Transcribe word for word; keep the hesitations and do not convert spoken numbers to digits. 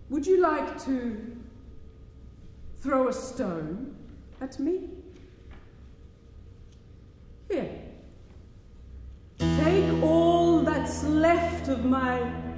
Would you like to throw a stone at me? Here. Take all that's left of my